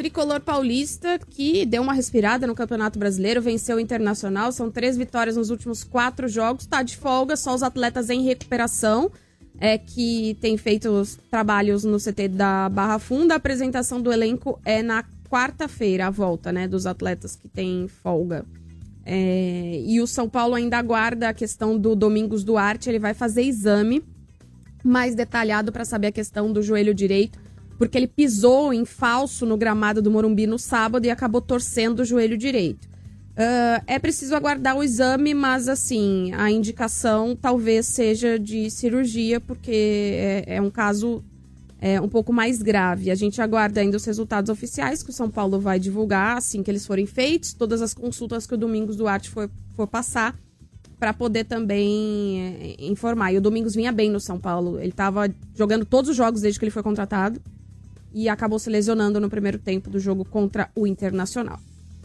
tricolor paulista que deu uma respirada no Campeonato Brasileiro, venceu o Internacional, são 3 vitórias nos últimos 4 jogos, tá de folga, só os atletas em recuperação, que tem feito os trabalhos no CT da Barra Funda. A apresentação do elenco é na quarta-feira, a volta, né, dos atletas que têm folga. E o São Paulo ainda aguarda a questão do Domingos Duarte, ele vai fazer exame mais detalhado para saber a questão do joelho direito, porque ele pisou em falso no gramado do Morumbi no sábado e acabou torcendo o joelho direito. É preciso aguardar o exame, mas assim, a indicação talvez seja de cirurgia, porque é um caso um pouco mais grave. A gente aguarda ainda os resultados oficiais que o São Paulo vai divulgar assim que eles forem feitos, todas as consultas que o Domingos Duarte for passar, para poder também informar. E o Domingos vinha bem no São Paulo, ele estava jogando todos os jogos desde que ele foi contratado e acabou se lesionando no primeiro tempo do jogo contra o Internacional.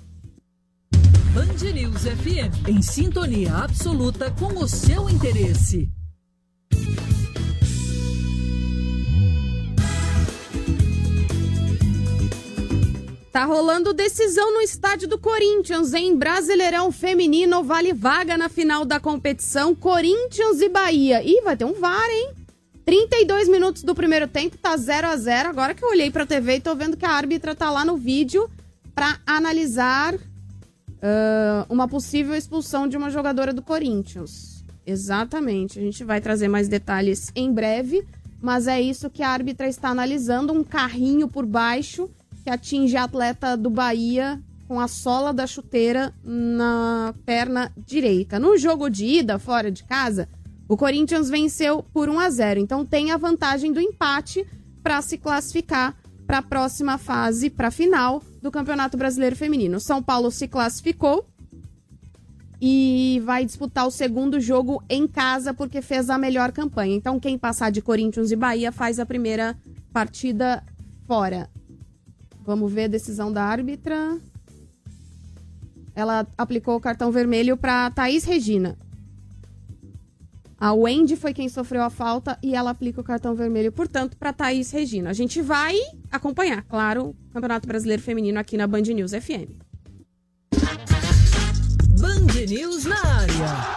Band News FM, em sintonia absoluta com o seu interesse. Tá rolando decisão no estádio do Corinthians, em Brasileirão Feminino, vale vaga na final da competição, Corinthians e Bahia. Ih, vai ter um VAR, hein? 32 minutos do primeiro tempo, tá 0-0. Agora que eu olhei pra TV e tô vendo que a árbitra tá lá no vídeo pra analisar uma possível expulsão de uma jogadora do Corinthians. Exatamente, a gente vai trazer mais detalhes em breve, mas é isso que a árbitra está analisando, um carrinho por baixo que atinge a atleta do Bahia com a sola da chuteira na perna direita. No jogo de ida, fora de casa, o Corinthians venceu por 1-0, então tem a vantagem do empate para se classificar para a próxima fase, para a final do Campeonato Brasileiro Feminino. São Paulo se classificou e vai disputar o segundo jogo em casa porque fez a melhor campanha. Então quem passar de Corinthians e Bahia faz a primeira partida fora. Vamos ver a decisão da árbitra. Ela aplicou o cartão vermelho para Thaís Regina. A Wendy foi quem sofreu a falta e ela aplica o cartão vermelho, portanto, para Thaís Regina. A gente vai acompanhar, claro, o Campeonato Brasileiro Feminino aqui na Band News FM. Band News na área.